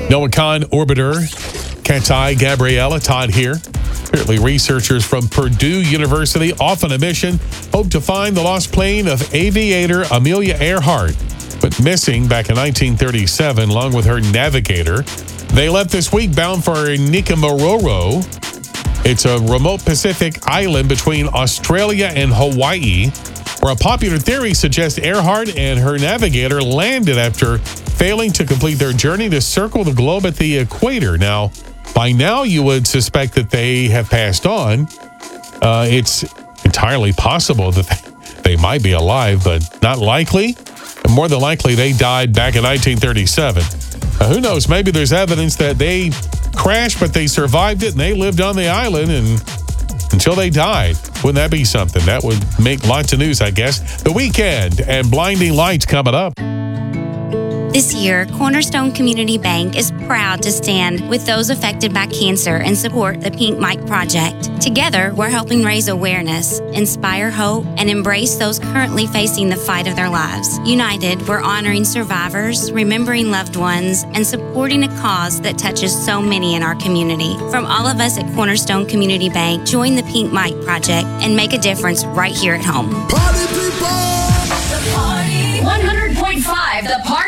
NOAACON orbiter Katai Gabriella Todd here. Apparently, researchers from Purdue University, off on a mission, hope to find the lost plane of aviator Amelia Earhart, but missing back in 1937, along with her navigator. They left this week bound for Nikumaroro. It's a remote Pacific island between Australia and Hawaii, where a popular theory suggests Earhart and her navigator landed after failing to complete their journey to circle the globe at the equator. Now, by now, you would suspect that they have passed on. It's entirely possible that they might be alive, but not likely. More than likely, they died back in 1937. Who knows? Maybe there's evidence that they crashed, but they survived it, and they lived on the island and until they died. Wouldn't that be something? That would make lots of news, I guess. The weekend and blinding lights coming up. This year, Cornerstone Community Bank is proud to stand with those affected by cancer and support the Pink Mike Project. Together, we're helping raise awareness, inspire hope, and embrace those currently facing the fight of their lives. United, we're honoring survivors, remembering loved ones, and supporting a cause that touches so many in our community. From all of us at Cornerstone Community Bank, join the Pink Mike Project and make a difference right here at home. Party people! The Party! 100.5 The Party!